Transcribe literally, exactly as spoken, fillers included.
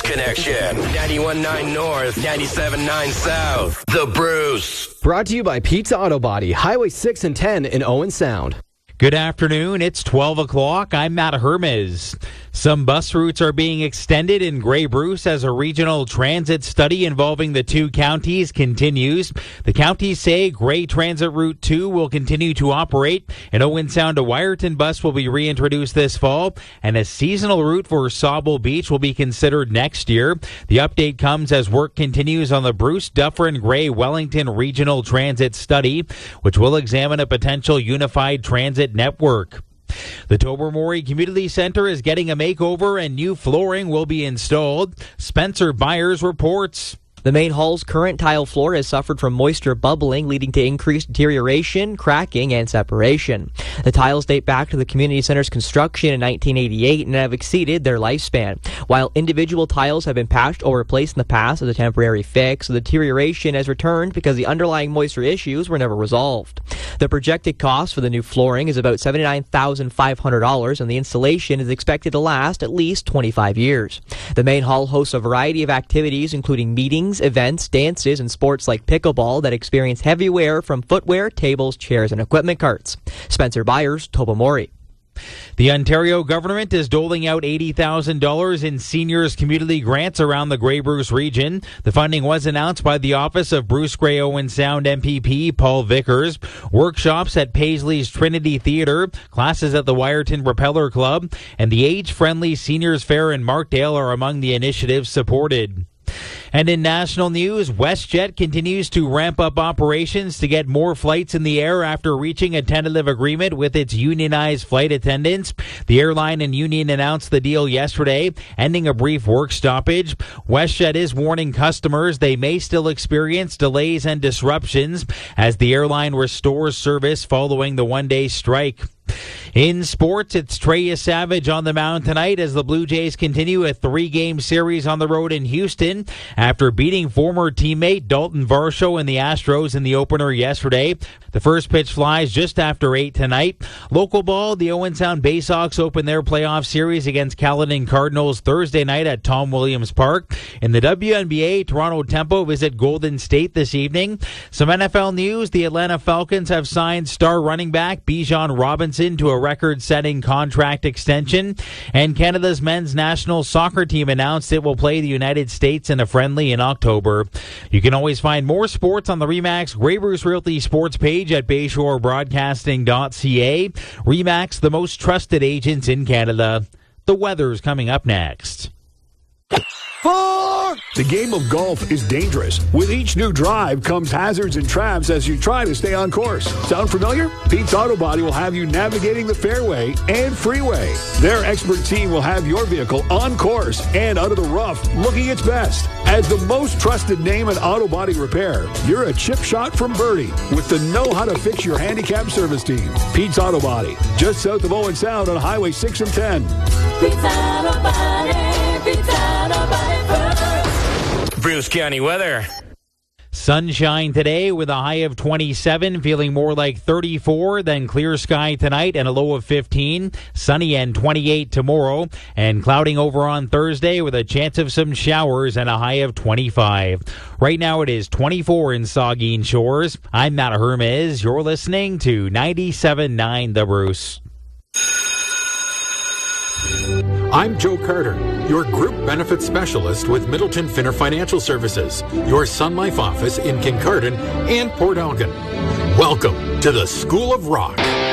Connection. ninety-one point nine North, ninety-seven point nine South. The Bruce. Brought to you by Pizza Auto Body, Highway six and ten in Owen Sound. Good afternoon. It's twelve o'clock. I'm Matt Hermes. Some bus routes are being extended in Grey Bruce as a regional transit study involving the two counties continues. The counties say Grey Transit Route two will continue to operate. An Owen Sound to Wyerton bus will be reintroduced this fall, and a seasonal route for Sauble Beach will be considered next year. The update comes as work continues on the Bruce, Dufferin, Grey, Wellington Regional Transit Study, which will examine a potential unified transit network. The Tobermory Community Center is getting a makeover and new flooring will be installed. Spencer Byers reports. The main hall's current tile floor has suffered from moisture bubbling, leading to increased deterioration, cracking, and separation. The tiles date back to the community center's construction in nineteen eighty-eight and have exceeded their lifespan. While individual tiles have been patched or replaced in the past as a temporary fix, the deterioration has returned because the underlying moisture issues were never resolved. The projected cost for the new flooring is about seventy-nine thousand five hundred dollars, and the installation is expected to last at least twenty-five years. The main hall hosts a variety of activities, including meetings, events, dances, and sports like pickleball that experience heavy wear from footwear, tables, chairs, and equipment carts. Spencer Byers, Tobermory. The Ontario government is doling out eighty thousand dollars in seniors community grants around the Grey Bruce region. The funding was announced by the Office of Bruce Grey Owen Sound M P P Paul Vickers. Workshops at Paisley's Trinity Theatre, classes at the Wyerton Propeller Club, and the Age-Friendly Seniors Fair in Markdale are among the initiatives supported. And in national news, WestJet continues to ramp up operations to get more flights in the air after reaching a tentative agreement with its unionized flight attendants. The airline and union announced the deal yesterday, ending a brief work stoppage. WestJet is warning customers they may still experience delays and disruptions as the airline restores service following the one-day strike. In sports, it's Trey Savage on the mound tonight as the Blue Jays continue a three-game series on the road in Houston after beating former teammate Dalton Varsho and the Astros in the opener yesterday. The first pitch flies just after eight tonight. Local ball, the Owen Sound Baysox open their playoff series against Caledon Cardinals Thursday night at Tom Williams Park. In the W N B A, Toronto Tempo visit Golden State this evening. Some N F L news, the Atlanta Falcons have signed star running back Bijan Robinson to a record-setting contract extension. And Canada's men's national soccer team announced it will play the United States in a friendly in October. You can always find more sports on the RE/MAX Grey Bruce Realty sports page at bayshore broadcasting dot c a. RE/MAX, the most trusted agents in Canada. The weather's coming up next. Four! The game of golf is dangerous. With each new drive comes hazards and traps as you try to stay on course. Sound familiar? Pete's Auto Body will have you navigating the fairway and freeway. Their expert team will have your vehicle on course and out of the rough looking its best. As the most trusted name in auto body repair, you're a chip shot from Birdie with the know-how-to-fix your handicap service team. Pete's Auto Body, just south of Owen Sound on Highway six and ten. Pete's Auto Body, Pete's Auto Body. Bruce County weather. Sunshine today with a high of twenty-seven, feeling more like thirty-four, then clear sky tonight and a low of fifteen. Sunny and twenty-eight tomorrow, and clouding over on Thursday with a chance of some showers and a high of twenty-five. Right now it is twenty-four in Saugeen Shores. I'm Matt Hermes. You're listening to ninety-seven point nine The Bruce. I'm Joe Carter, your group benefits specialist with Middleton Finner Financial Services, your Sun Life office in Kincardine and Port Elgin. Welcome to the School of Rock.